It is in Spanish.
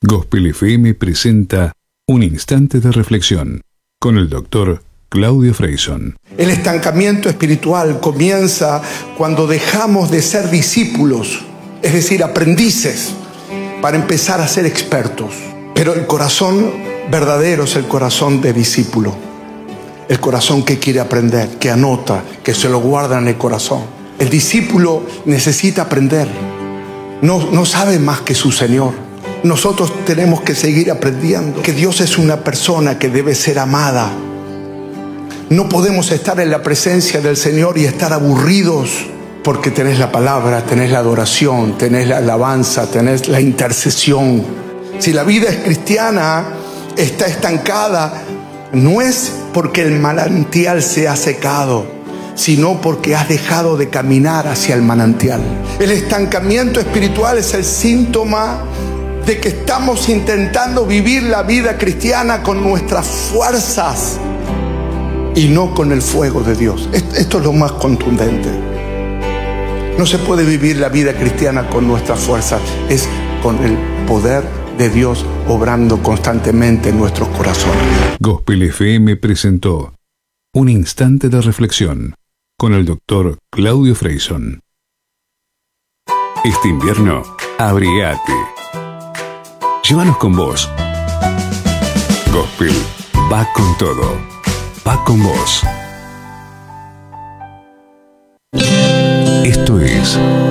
Gospel FM presenta Un Instante de Reflexión con el doctor Claudio Freyson. El estancamiento espiritual comienza cuando dejamos de ser discípulos, es decir, aprendices, para empezar a ser expertos. Pero el corazón verdadero es el corazón de discípulo, el corazón que quiere aprender, que anota, que se lo guarda en el corazón. El discípulo necesita aprender, no sabe más que su Señor. Nosotros tenemos que seguir aprendiendo que Dios es una persona que debe ser amada. No podemos estar en la presencia del Señor y estar aburridos, porque tenés la palabra, tenés la adoración, tenés la alabanza, tenés la intercesión. Si la vida es cristiana está estancada, no es porque el manantial se ha secado, sino porque has dejado de caminar hacia el manantial. El estancamiento espiritual es el síntoma de que estamos intentando vivir la vida cristiana con nuestras fuerzas y no con el fuego de Dios. Esto es lo más contundente. No se puede vivir la vida cristiana con nuestras fuerzas, es con el poder de Dios obrando constantemente en nuestros corazones. Gospel FM presentó Un Instante de Reflexión con el doctor Claudio Freyson. Este invierno, abrigate. Llévanos con vos. Gospel va con todo. Va con vos. Esto es